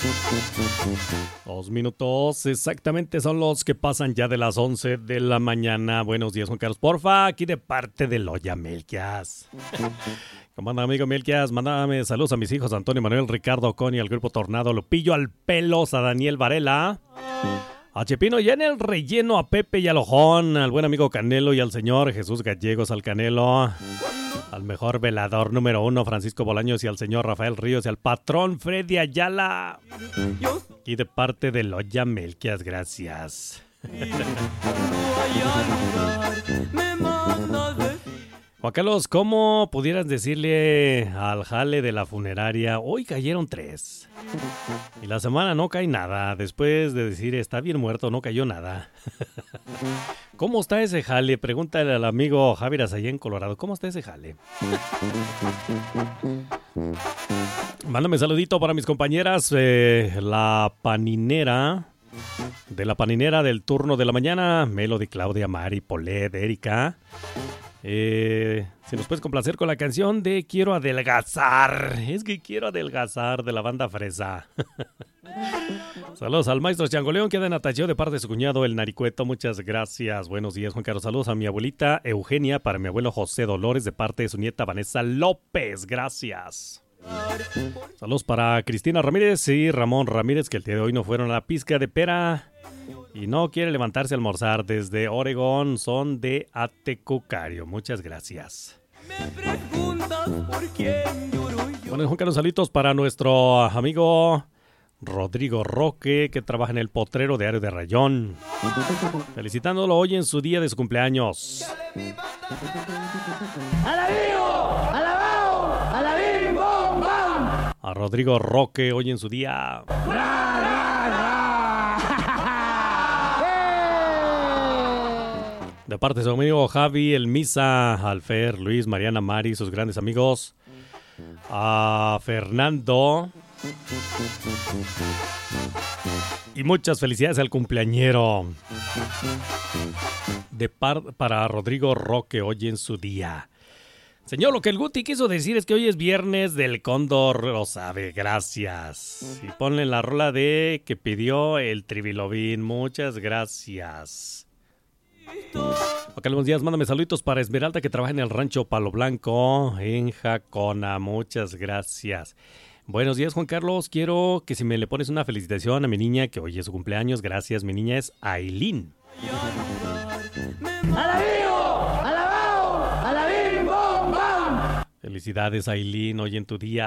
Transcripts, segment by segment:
2 minutos exactamente son los que pasan ya de las 11 de la mañana. Buenos días, Juan Carlos. Porfa, aquí de parte de Loya Melquias. ¿Cómo anda, amigo Melquias? Mándame saludos a mis hijos Antonio, Manuel, Ricardo, Connie, al grupo Tornado, Lupillo, al Pelos, a Daniel Varela, a Chepino y en el relleno, a Pepe y al Ojón, al buen amigo Canelo y al señor Jesús Gallegos, al Canelo, al mejor velador número 1, Francisco Bolaños, y al señor Rafael Ríos, y al patrón Freddy Ayala. Aquí de parte de Loya Melquias, gracias. Juan Carlos, ¿cómo pudieras decirle al jale de la funeraria? Hoy cayeron 3. Y la semana no cae nada. Después de decir está bien muerto, no cayó nada. ¿Cómo está ese jale? Pregúntale al amigo Javier allá en Colorado. ¿Cómo está ese jale? Mándame saludito para mis compañeras. La paninera. De la paninera del turno de la mañana. Melody, Claudia, Mari, Polet, Erika. Si nos puedes complacer con la canción de Quiero Adelgazar. Es que quiero adelgazar, de la banda Fresa. Saludos al maestro Changoleón que anda en Atacheo de parte de su cuñado el Naricueto. Muchas gracias. Buenos días, Juan Carlos. Saludos a mi abuelita Eugenia, para mi abuelo José Dolores de parte de su nieta Vanessa López. Gracias. Saludos para Cristina Ramírez y Ramón Ramírez, que el día de hoy no fueron a la pizca de pera y no quiere levantarse a almorzar. Desde Oregón, son de Atecucario. Muchas gracias. Bueno, Juan Carlos, saludos para nuestro amigo Rodrigo Roque, que trabaja en el potrero de Ario de Rayón, felicitándolo hoy en su día de su cumpleaños. A Rodrigo Roque hoy en su día. De parte de su amigo Javi, el Misa, Alfer, Luis, Mariana, Mari, sus grandes amigos. A Fernando. Y muchas felicidades al cumpleañero. Para Rodrigo Roque hoy en su día. Señor, lo que el Guti quiso decir es que hoy es viernes del Cóndor, lo sabe, gracias. Y ponle la rola de que pidió el Tribilobín, muchas gracias. Ok, buenos días, mándame saluditos para Esmeralda, que trabaja en el rancho Palo Blanco, en Jacona, muchas gracias. Buenos días, Juan Carlos, quiero que si me le pones una felicitación a mi niña, que hoy es su cumpleaños, gracias, mi niña es Ailín. Felicidades, Ailín, hoy en tu día.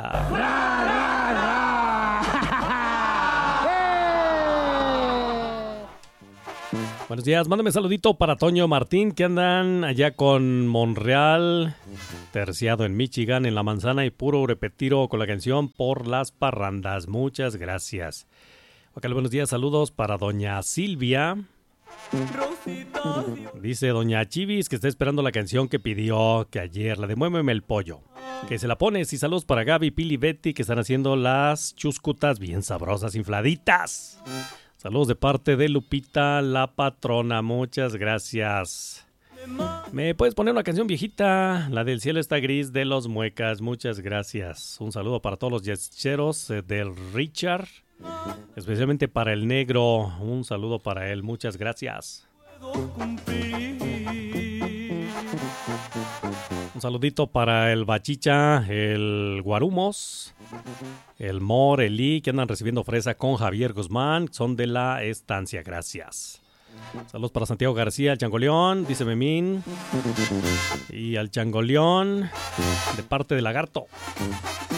Buenos días, mándame saludito para Toño Martín, que andan allá con Monreal, terciado en Michigan, en La Manzana, y puro repetiro con la canción Por las Parrandas. Muchas gracias. Ok, buenos días, saludos para doña Silvia. Dice doña Chivis que está esperando la canción que pidió que ayer, la de Muéveme el Pollo, que se la pones. Y saludos para Gaby, Pili y Betty, que están haciendo las chuscutas bien sabrosas, infladitas. Saludos de parte de Lupita, la patrona. Muchas gracias. ¿Me puedes poner una canción viejita? La del cielo está gris, de los Muecas. Muchas gracias. Un saludo para todos los yecheros del Richard, especialmente para el negro. Un saludo para él. Muchas gracias. Un saludito para el Bachicha, el Guarumos, el Mor, el Lee, que andan recibiendo fresa con Javier Guzmán. Son de la estancia. Gracias. Saludos para Santiago García, el Changoleón, dice Memín. Y al Changoleón, de parte de Lagarto.